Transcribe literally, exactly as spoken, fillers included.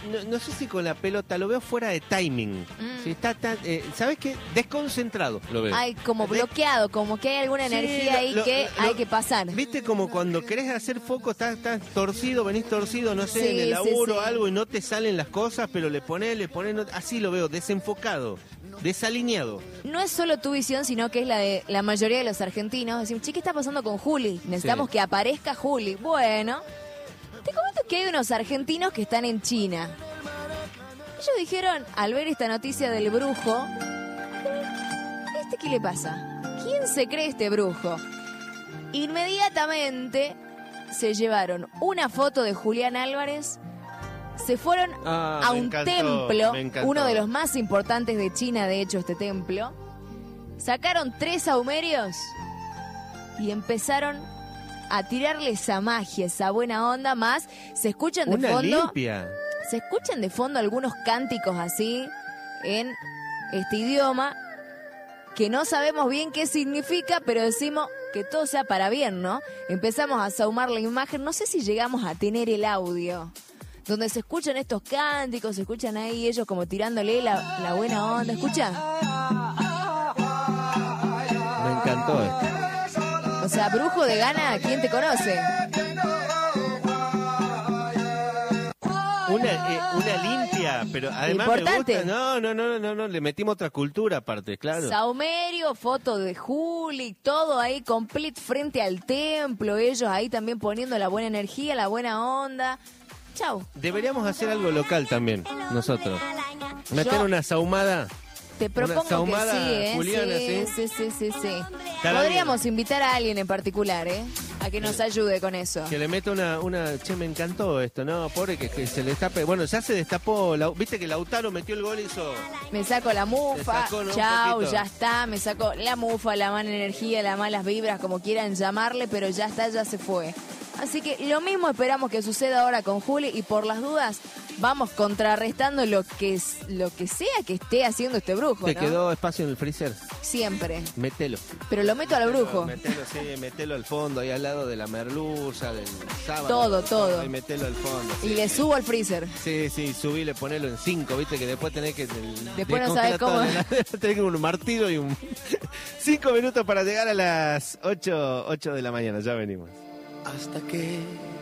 no, no sé si con la pelota, lo veo fuera de timing. Mm. Sí, está, está, eh, ¿sabes qué? Desconcentrado lo veo. Hay como bloqueado, como que hay alguna Sí, energía lo- ahí lo- que lo- hay que pasar. ¿Viste como cuando querés hacer foco, estás, estás torcido, venís torcido, no sé, Sí, en el sí, laburo o sí. algo y no te salen las cosas, pero le ponés, le ponés, no- así lo veo, desenfocado, desalineado. No es solo tu visión, sino que es la de la mayoría de los argentinos. Decimos, che, ¿qué está pasando con Juli? Necesitamos Sí. que aparezca Juli. Bueno, te comento que hay unos argentinos que están en China. Ellos dijeron, al ver esta noticia del brujo, ¿este qué le pasa? ¿Quién se cree este brujo? Inmediatamente se llevaron una foto de Julián Álvarez, se fueron Ah, a me un encantó, templo, me encantó. uno de los más importantes de China, de hecho, este templo. Sacaron tres saumerios y empezaron a tirarle esa magia, esa buena onda, más se escuchan de Una fondo, limpia. se escuchan de fondo algunos cánticos así en este idioma que no sabemos bien qué significa, pero decimos que todo sea para bien, ¿no? Empezamos a saumar la imagen, no sé si llegamos a tener el audio, donde se escuchan estos cánticos, se escuchan ahí ellos como tirándole la, la buena onda, ¿escucha? Me encantó esto. O sea, brujo de gana, ¿quién te conoce? Una, eh, una limpia, pero además Importante. me gusta. No, no, no, no, no, le metimos otra cultura aparte, claro. Saumerio, foto de Juli, todo ahí complete frente al templo, ellos ahí también poniendo la buena energía, la buena onda. Chau. Deberíamos hacer algo local también, nosotros. Meter Yo- una saumada. Te propongo que saumada sí, ¿eh? juliana, sí, ¿sí? sí, sí, sí, sí. Estará Podríamos invitar a alguien en particular, ¿eh? A que nos ayude con eso. Que le meta una, una, che, me encantó esto, no, pobre que, que se le destape. Bueno, ya se destapó, la- viste que Lautaro metió el gol y hizo. Me saco la mufa, Te sacó, ¿no? Un chau, poquito. ya está, me saco la mufa, la mala energía, las malas vibras, como quieran llamarle, pero ya está, ya se fue. Así que lo mismo esperamos que suceda ahora con Juli y por las dudas vamos contrarrestando lo que es- lo que sea que esté haciendo este brujo, Te ¿no? quedó espacio en el freezer, Siempre. mételo. Pero lo meto al brujo. Metelo, sí, metelo al fondo, ahí al lado de la merluza, del sábado. Todo, todo. Y metelo al fondo. Y sí. le subo al freezer. Sí, sí, subile, ponelo en cinco, viste que después tenés que... el- Después no descongelar sabés cómo. todo en la- tenés que un martillo y un... cinco minutos para llegar a las ocho, ocho de la mañana, ya venimos. Hasta que